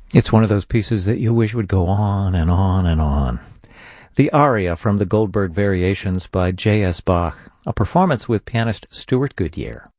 It's one of those pieces that you wish would go on and on and on. The aria from the Goldberg Variations by J.S. Bach, a performance with pianist Stuart Goodyear.